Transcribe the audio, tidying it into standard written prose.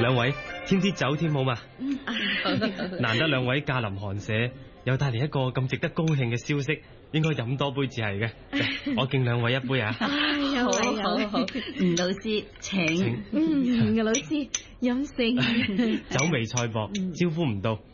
兩位添啲酒添好嘛？難得兩位駕臨寒舍，又帶嚟一個咁值得高興嘅消息，應該飲多杯至係嘅。我敬兩位一杯啊！ 好，吳老師請。 吳老師飲勝。 酒微菜薄，招呼唔到。